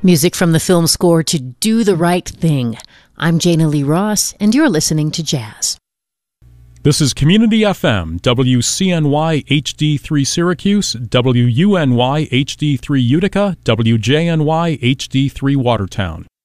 Music from the film score to Do the Right Thing. I'm Jana Lee Ross, and you're listening to Jazz. This is Community FM, WCNY HD3 Syracuse, WUNY HD3 Utica, WJNY HD3 Watertown.